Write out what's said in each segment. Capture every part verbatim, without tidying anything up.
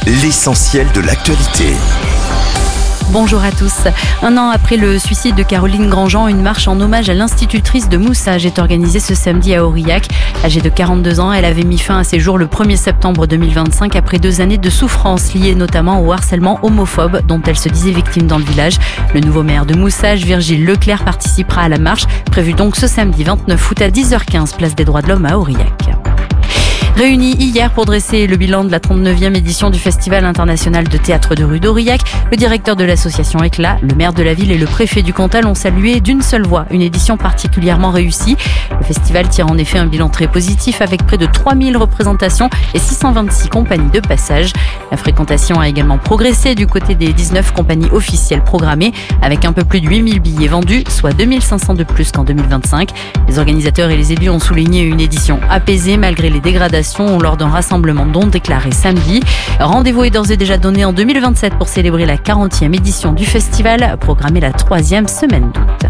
l'essentiel de l'actualité. Bonjour à tous. Un an après le suicide de Caroline Grandjean, une marche en hommage à l'institutrice de Moussage est organisée ce samedi à Aurillac. Âgée de quarante-deux ans, elle avait mis fin à ses jours le premier septembre deux mille vingt-cinq après deux années de souffrance liées notamment au harcèlement homophobe dont elle se disait victime dans le village. Le nouveau maire de Moussage, Virgile Leclerc, participera à la marche, prévue donc ce samedi vingt-neuf août à dix heures quinze, place des Droits de l'Homme à Aurillac. Réunis hier pour dresser le bilan de la trente-neuvième édition du Festival international de théâtre de rue d'Aurillac, le directeur de l'association Éclat, le maire de la ville et le préfet du Cantal ont salué d'une seule voix une édition particulièrement réussie. Le festival tire en effet un bilan très positif avec près de trois mille représentations et six cent vingt-six compagnies de passage. La fréquentation a également progressé du côté des dix-neuf compagnies officielles programmées avec un peu plus de huit mille billets vendus, soit deux mille cinq cents de plus qu'en deux mille vingt-cinq. Les organisateurs et les élus ont souligné une édition apaisée malgré les dégradations lors d'un rassemblement non déclaré samedi. Rendez-vous est d'ores et déjà donné en deux mille vingt-sept pour célébrer la quarantième édition du festival, programmée la troisième semaine d'août.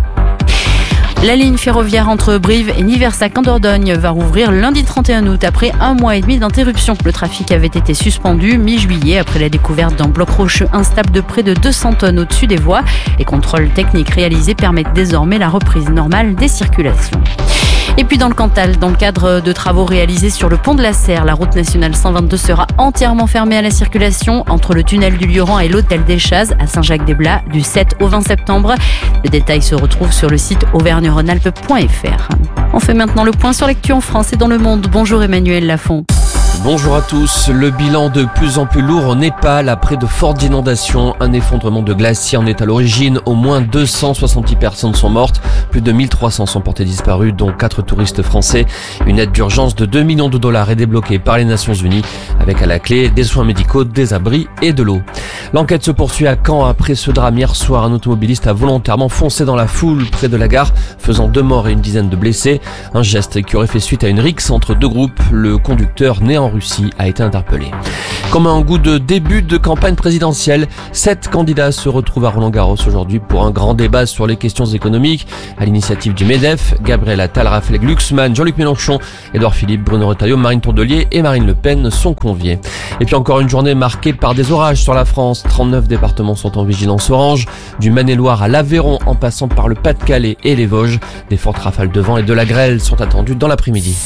La ligne ferroviaire entre Brive et Niversac en Dordogne va rouvrir lundi trente et un août après un mois et demi d'interruption. Le trafic avait été suspendu mi-juillet après la découverte d'un bloc rocheux instable de près de deux cents tonnes au-dessus des voies. Les contrôles techniques réalisés permettent désormais la reprise normale des circulations. Et puis dans le Cantal, dans le cadre de travaux réalisés sur le pont de la Serre, la route nationale cent vingt-deux sera entièrement fermée à la circulation entre le tunnel du Lioran et l'hôtel des Chazes à Saint-Jacques-des-Blats du sept au vingt septembre. Les détails se retrouvent sur le site auvergne rhône alpes point f r. On fait maintenant le point sur l'actu en France et dans le monde. Bonjour Emmanuel Lafont. Bonjour à tous. Le bilan de plus en plus lourd au Népal après de fortes inondations. Un effondrement de glaciers en est à l'origine. Au moins deux cent soixante-dix personnes sont mortes. Plus de mille trois cents sont portés disparus, dont quatre touristes français. Une aide d'urgence de deux millions de dollars est débloquée par les Nations Unies, avec à la clé des soins médicaux, des abris et de l'eau. L'enquête se poursuit à Caen après ce drame. Hier soir, un automobiliste a volontairement foncé dans la foule près de la gare, faisant deux morts et une dizaine de blessés. Un geste qui aurait fait suite à une rixe entre deux groupes. Le conducteur, né en Russie, a été interpellé. Comme un goût de début de campagne présidentielle, sept candidats se retrouvent à Roland-Garros aujourd'hui pour un grand débat sur les questions économiques. À l'initiative du MEDEF, Gabriel Attal, Raphaël Glucksmann, Jean-Luc Mélenchon, Édouard Philippe, Bruno Retailleau, Marine Tourdelier et Marine Le Pen sont conviés. Et puis encore une journée marquée par des orages sur la France. trente-neuf départements sont en vigilance orange, du Maine-et-Loire à l'Aveyron en passant par le Pas-de-Calais et les Vosges. Des fortes rafales de vent et de la grêle sont attendues dans l'après-midi.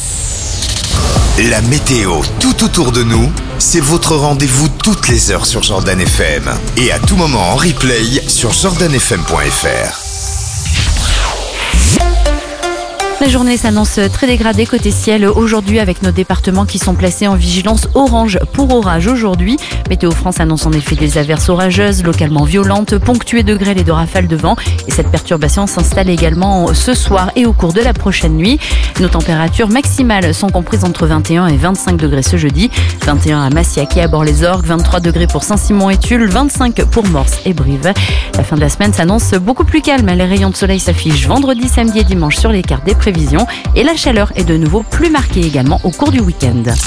La météo tout autour de nous, c'est votre rendez-vous toutes les heures sur Jordan F M et à tout moment en replay sur jordan f m point f r. La journée s'annonce très dégradée côté ciel aujourd'hui avec nos départements qui sont placés en vigilance orange pour orage aujourd'hui. Météo France annonce en effet des averses orageuses localement violentes, ponctuées de grêle et de rafales de vent. Et cette perturbation s'installe également ce soir et au cours de la prochaine nuit. Nos températures maximales sont comprises entre vingt et un et vingt-cinq degrés ce jeudi. vingt et un à Massiac et à Bord-les-Orgues, vingt-trois degrés pour Saint-Simon et Tulle, vingt-cinq pour Morse et Brive. La fin de la semaine s'annonce beaucoup plus calme. Les rayons de soleil s'affichent vendredi, samedi et dimanche sur les cartes des prévisions et la chaleur est de nouveau plus marquée également au cours du week-end.